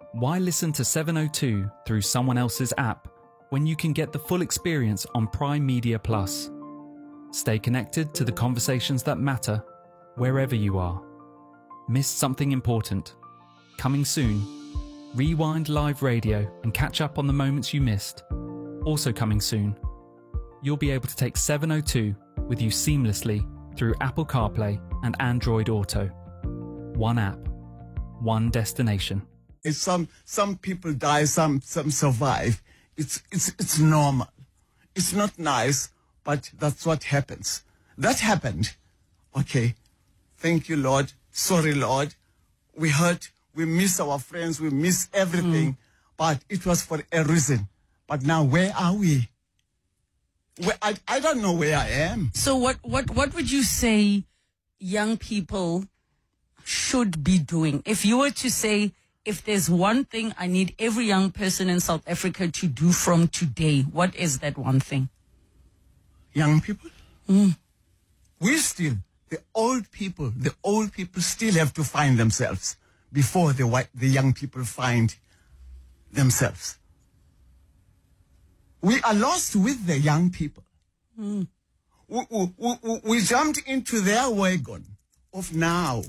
Why listen to 702 through someone else's app when you can get the full experience on Prime Media Plus? Stay connected to the conversations that matter wherever you are. Missed something important? Coming soon. Rewind live radio and catch up on the moments you missed. Also coming soon. You'll be able to take 702 with you seamlessly through Apple CarPlay and Android Auto. One app, one destination. Some people die, some survive. It's normal. It's not nice, but that's what happens. That happened. Okay. Thank you, Lord. Sorry, Lord. We hurt. We miss our friends. We miss everything. But it was for a reason. But now where are we? I don't know where I am. So what would you say young people should be doing? If you were to say, if there's one thing I need every young person in South Africa to do from today, what is that one thing? Young people? We still, the old people still have to find themselves before the young people find themselves. We are lost with the young people. We jumped into their wagon of now.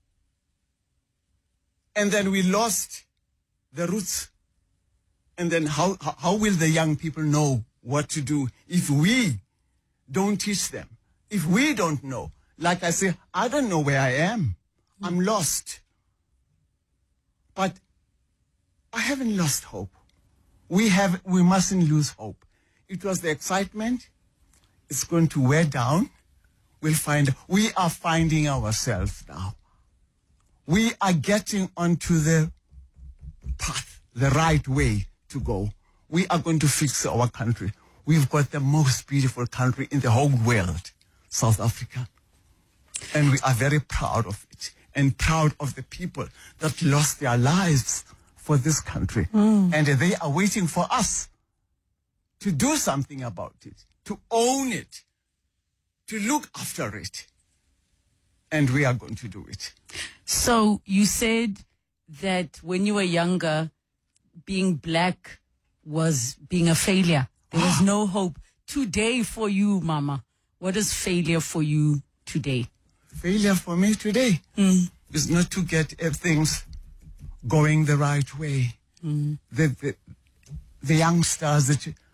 And then we lost the roots. And then how will the young people know what to do if we don't teach them? If we don't know? Like I say, I don't know where I am. I'm lost. But I haven't lost hope. We mustn't lose hope. It was the excitement. It's going to wear down. We are finding ourselves now. We are getting onto the path, the right way to go. We are going to fix our country. We've got the most beautiful country in the whole world, South Africa. And we are very proud of it and proud of the people that lost their lives for this country. And they are waiting for us to do something about it, to own it, to look after it. And we are going to do it. So you said that when you were younger, being black was being a failure. There was no hope. Today for you, Mama, what is failure for you today? Failure for me today is not to get things going the right way. The youngsters,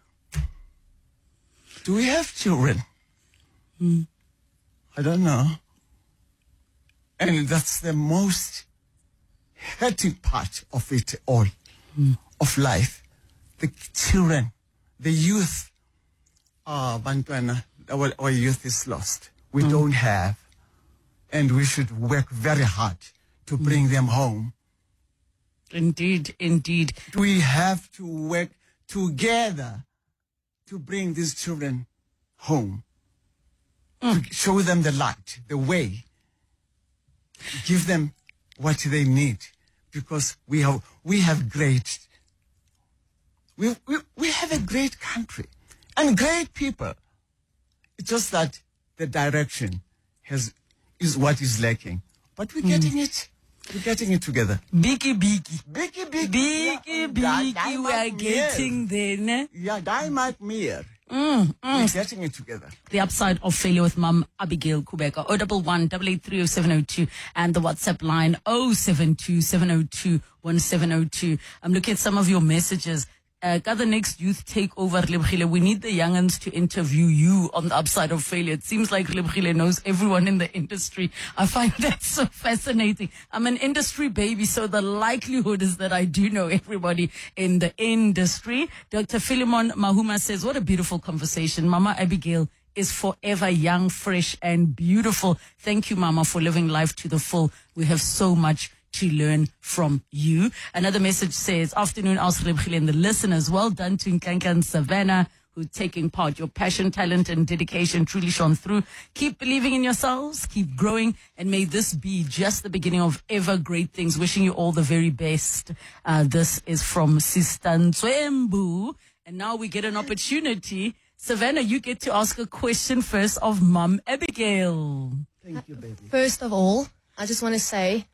do we have children? I don't know. And that's the most hurting part of it all, of life. The children, the youth, Bantwana, our youth is lost. We don't have. And we should work very hard to bring them home. Indeed, indeed. We have to work together to bring these children home. To show them the light, the way. Give them what they need. Because we have a great country and great people. It's just that the direction is what is lacking. But we're getting it. We're getting it together. Biggie. We are getting there, ne? Yeah, Diamond Mir. We're getting it together. The upside of failure with Mum Abigail Kubeka. 011-883-0702 and the WhatsApp line 072-702-1702. I'm looking at some of your messages. Got the next youth takeover, Lebogile. We need the young'uns to interview you on the upside of failure. It seems like Lebogile knows everyone in the industry. I find that so fascinating. I'm an industry baby, so the likelihood is that I do know everybody in the industry. Dr. Philemon Mahuma says, what a beautiful conversation. Mama Abigail is forever young, fresh, and beautiful. Thank you, Mama, for living life to the full. We have so much to learn from you. Another message says, afternoon, Ausrebchile and the listeners. Well done to Nkanka and Savannah, who's taking part. Your passion, talent, and dedication truly shone through. Keep believing in yourselves, keep growing, and may this be just the beginning of ever great things. Wishing you all the very best. This is from Sister Nswembu. And now we get an opportunity. Savannah, you get to ask a question first of Mum Abigail. Thank you, baby. First of all, I just want to say